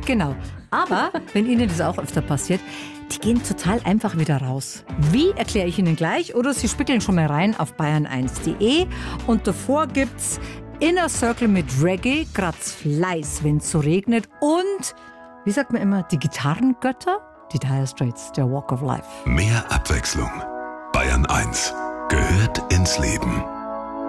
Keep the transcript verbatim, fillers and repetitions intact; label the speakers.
Speaker 1: Genau. Aber, wenn Ihnen das auch öfter passiert, die gehen total einfach wieder raus. Wie, erkläre ich Ihnen gleich. Oder Sie spickeln schon mal rein auf bayern eins punkt de. Und davor gibt's Inner Circle mit Reggae, grad's Fleiß, wenn's so regnet. Und, wie sagt man immer, die Gitarrengötter? Die Dire Straits, der Walk of Life.
Speaker 2: Mehr Abwechslung. Bayern eins gehört ins Leben.